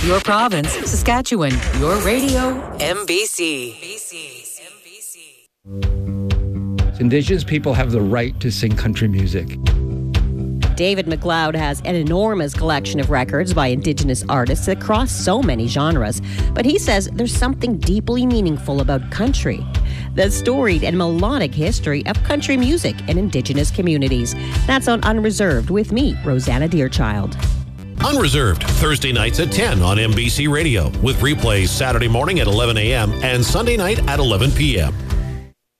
your province, Saskatchewan. Your radio, MBC. Indigenous people have the right to sing country music. David McLeod has an enormous collection of records by Indigenous artists that cross so many genres. But he says there's something deeply meaningful about country. The storied and melodic history of country music in Indigenous communities. That's on Unreserved with me, Rosanna Deerchild. Unreserved, Thursday nights at 10 on MBC Radio, with replays Saturday morning at 11 a.m. and Sunday night at 11 p.m.